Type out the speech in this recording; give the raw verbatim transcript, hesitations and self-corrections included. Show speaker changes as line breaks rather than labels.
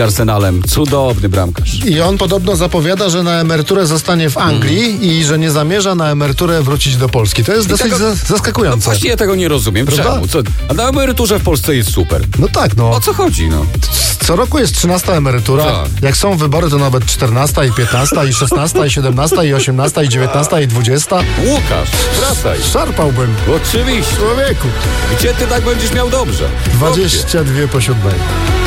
Arsenalem. Cudowny bramkarz.
I on podobno zapowiada, że na emeryturę zostanie w Anglii mm. i że nie zamierza na emeryturę wrócić do Polski. To jest I dosyć tego, za, zaskakujące.
No właśnie ja tego nie rozumiem. Czemu? Co? A na emeryturze w Polsce jest super.
No tak, no.
O co chodzi, no?
Co roku jest trzynasta emerytura. Tak. Jak są wybory, to nawet czternasta i piętnasta i szesnasta i siedemnasta i osiemnasta i dziewiętnasta i dwudziesta.
Łukasz, wracaj.
Szarpałbym.
Oczywiście.
Człowieku.
Gdzie ty tak będziesz miał dobrze?
dwadzieścia dwie po siódmej.